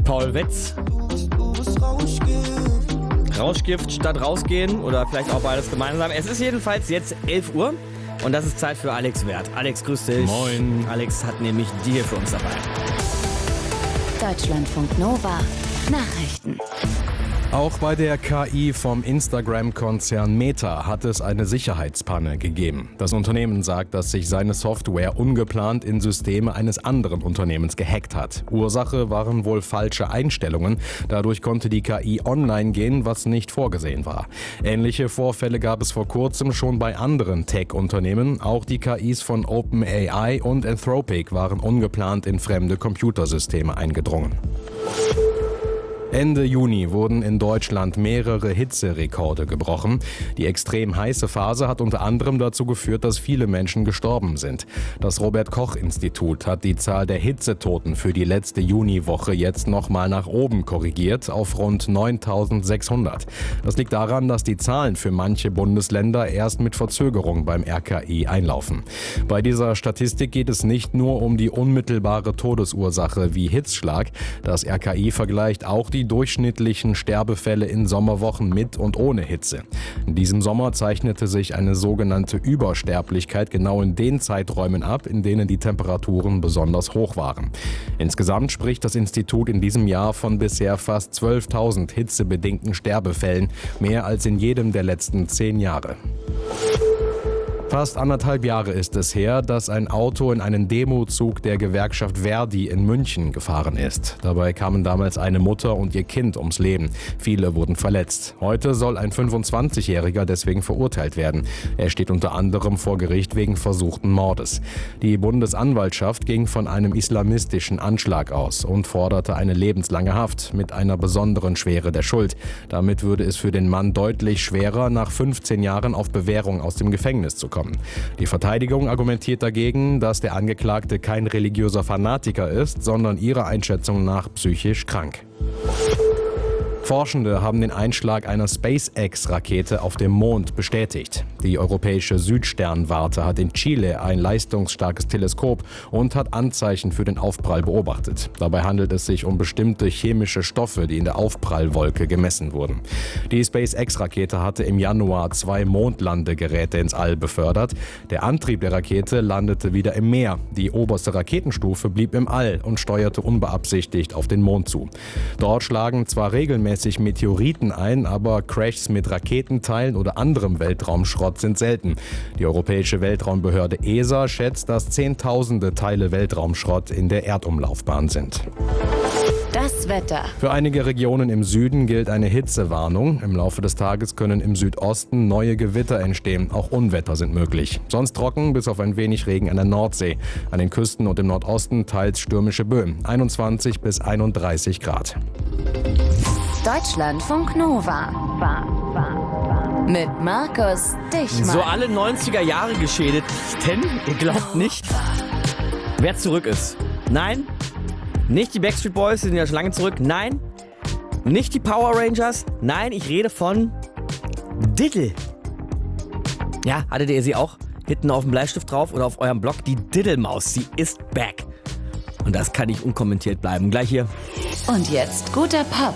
Paul Wetz. Rauschgift statt rausgehen oder vielleicht auch beides gemeinsam. Es ist jedenfalls jetzt 11 Uhr und das ist Zeit für Alex Werth. Alex, grüß dich. Moin. Alex hat nämlich die hier für uns dabei. Deutschlandfunk Nova Nachrichten. Auch bei der KI vom Instagram-Konzern Meta hat es eine Sicherheitspanne gegeben. Das Unternehmen sagt, dass sich seine Software ungeplant in Systeme eines anderen Unternehmens gehackt hat. Ursache waren wohl falsche Einstellungen. Dadurch konnte die KI online gehen, was nicht vorgesehen war. Ähnliche Vorfälle gab es vor kurzem schon bei anderen Tech-Unternehmen. Auch die KIs von OpenAI und Anthropic waren ungeplant in fremde Computersysteme eingedrungen. Ende Juni wurden in Deutschland mehrere Hitzerekorde gebrochen. Die extrem heiße Phase hat unter anderem dazu geführt, dass viele Menschen gestorben sind. Das Robert-Koch-Institut hat die Zahl der Hitzetoten für die letzte Juniwoche jetzt nochmal nach oben korrigiert auf rund 9.600. Das liegt daran, dass die Zahlen für manche Bundesländer erst mit Verzögerung beim RKI einlaufen. Bei dieser Statistik geht es nicht nur um die unmittelbare Todesursache wie Hitzschlag. Das RKI vergleicht auch die durchschnittlichen Sterbefälle in Sommerwochen mit und ohne Hitze. In diesem Sommer zeichnete sich eine sogenannte Übersterblichkeit genau in den Zeiträumen ab, in denen die Temperaturen besonders hoch waren. Insgesamt spricht das Institut in diesem Jahr von bisher fast 12.000 hitzebedingten Sterbefällen, mehr als in jedem der letzten 10 Jahre. Fast 1,5 Jahre ist es her, dass ein Auto in einen Demozug der Gewerkschaft Verdi in München gefahren ist. Dabei kamen damals eine Mutter und ihr Kind ums Leben. Viele wurden verletzt. Heute soll ein 25-Jähriger deswegen verurteilt werden. Er steht unter anderem vor Gericht wegen versuchten Mordes. Die Bundesanwaltschaft ging von einem islamistischen Anschlag aus und forderte eine lebenslange Haft mit einer besonderen Schwere der Schuld. Damit würde es für den Mann deutlich schwerer, nach 15 Jahren auf Bewährung aus dem Gefängnis zu kommen. Die Verteidigung argumentiert dagegen, dass der Angeklagte kein religiöser Fanatiker ist, sondern ihrer Einschätzung nach psychisch krank. Forschende haben den Einschlag einer SpaceX-Rakete auf dem Mond bestätigt. Die europäische Südsternwarte hat in Chile ein leistungsstarkes Teleskop und hat Anzeichen für den Aufprall beobachtet. Dabei handelt es sich um bestimmte chemische Stoffe, die in der Aufprallwolke gemessen wurden. Die SpaceX-Rakete hatte im Januar 2 Mondlandegeräte ins All befördert. Der Antrieb der Rakete landete wieder im Meer. Die oberste Raketenstufe blieb im All und steuerte unbeabsichtigt auf den Mond zu. Dort schlagen zwar regelmäßig Meteoriten ein, aber Crashs mit Raketenteilen oder anderem Weltraumschrott sind selten. Die Europäische Weltraumbehörde ESA schätzt, dass Zehntausende Teile Weltraumschrott in der Erdumlaufbahn sind. Das Wetter. Für einige Regionen im Süden gilt eine Hitzewarnung. Im Laufe des Tages können im Südosten neue Gewitter entstehen. Auch Unwetter sind möglich. Sonst trocken, bis auf ein wenig Regen an der Nordsee. An den Küsten und im Nordosten teils stürmische Böen. 21 bis 31 Grad. Deutschlandfunk Nova. Mit Markus Dichmann. So alle 90er Jahre Geschädigten, ihr glaubt nicht, wer zurück ist. Nein, nicht die Backstreet Boys, die sind ja schon lange zurück. Nein, nicht die Power Rangers. Nein, ich rede von Diddle. Ja, hattet ihr sie auch hinten auf dem Bleistift drauf oder auf eurem Blog? Die Diddle-Maus, sie ist back. Und das kann nicht unkommentiert bleiben. Gleich hier. Und jetzt guter Pop.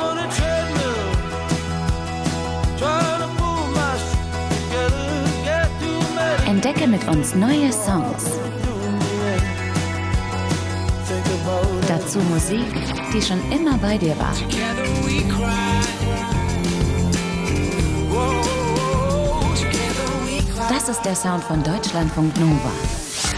Entdecke mit uns neue Songs. Dazu Musik, die schon immer bei dir war. Das ist der Sound von Deutschlandfunk Nova.